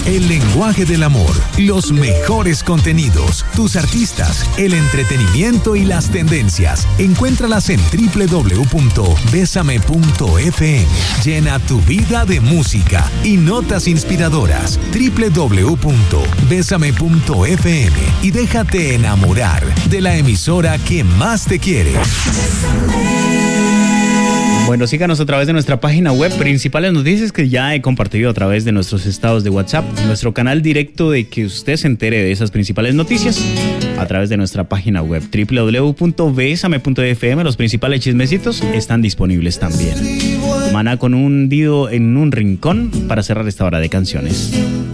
el lenguaje del amor, los mejores contenidos, tus artistas, el entretenimiento y las tendencias. Encuéntralas en www.besame.fm. Llena tu vida de música y notas inspiradoras. www.besame.fm y déjate enamorar de la emisora que más te quiere. Bueno, síganos a través de nuestra página web, principales noticias que ya he compartido a través de nuestros estados de WhatsApp, nuestro canal directo de que usted se entere de esas principales noticias a través de nuestra página web www.besame.fm. Los principales chismecitos están disponibles también. Maná con hundido en un rincón para cerrar esta hora de canciones.